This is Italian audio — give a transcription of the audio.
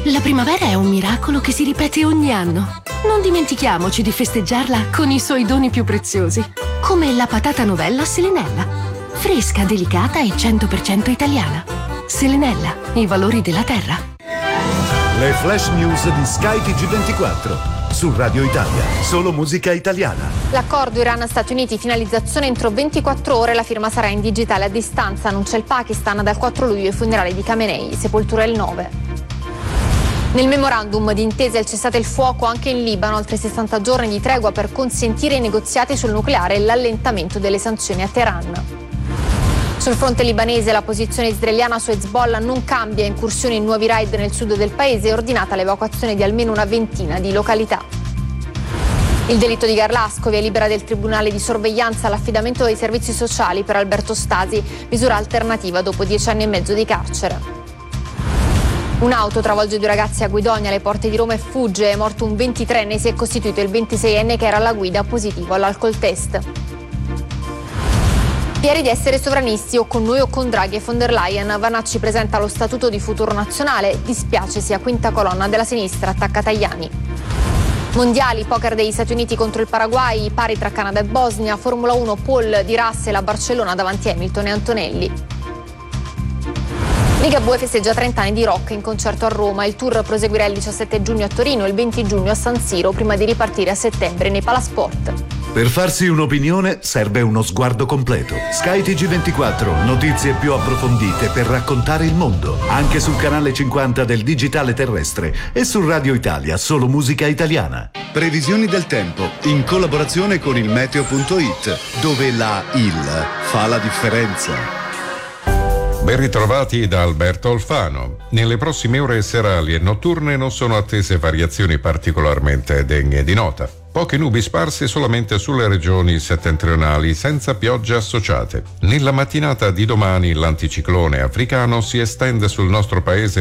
La primavera è un miracolo che si ripete ogni anno. Non dimentichiamoci di festeggiarla con i suoi doni più preziosi, come la patata novella Selenella. Fresca, delicata e 100% italiana. Selenella, i valori della terra. Le flash news di Sky TG24. Su Radio Italia, solo musica italiana. L'accordo Iran-Stati Uniti, finalizzazione entro 24 ore, la firma sarà in digitale a distanza, annuncia il Pakistan. Dal 4 luglio i funerali di Khamenei, sepoltura il 9. Nel memorandum di intesa il cessate il fuoco anche in Libano, altri 60 giorni di tregua per consentire i negoziati sul nucleare e l'allentamento delle sanzioni a Teheran. Sul fronte libanese la posizione israeliana su Hezbollah non cambia, incursioni in nuovi raid nel sud del paese e ordinata l'evacuazione di almeno una ventina di località. Il delitto di Garlasco, via libera del Tribunale di sorveglianza all'affidamento dei servizi sociali per Alberto Stasi, misura alternativa dopo 10 anni e mezzo di carcere. Un'auto travolge 2 ragazzi a Guidonia alle porte di Roma e fugge, è morto un 23enne, si è costituito il 26enne che era alla guida positivo all'alcol test. Fieri di essere sovranisti, o con noi o con Draghi e von der Leyen, Vanacci presenta lo statuto di futuro nazionale, dispiace sia quinta colonna della sinistra, attacca Tajani. Mondiali, poker degli Stati Uniti contro il Paraguay, pari tra Canada e Bosnia, Formula 1, Paul di Russell a Barcellona davanti a Hamilton e Antonelli. Ligabue festeggia 30 anni di rock in concerto a Roma, il tour proseguirà il 17 giugno a Torino e il 20 giugno a San Siro prima di ripartire a settembre nei Palasport. Per farsi un'opinione serve uno sguardo completo. Sky TG24, notizie più approfondite per raccontare il mondo, anche sul canale 50 del digitale terrestre e su Radio Italia, solo musica italiana. Previsioni del tempo, in collaborazione con il meteo.it, dove la IL fa la differenza. Ben ritrovati da Alberto Alfano. Nelle prossime ore serali e notturne non sono attese variazioni particolarmente degne di nota. Poche nubi sparse solamente sulle regioni settentrionali, senza piogge associate. Nella mattinata di domani l'anticiclone africano si estende sul nostro paese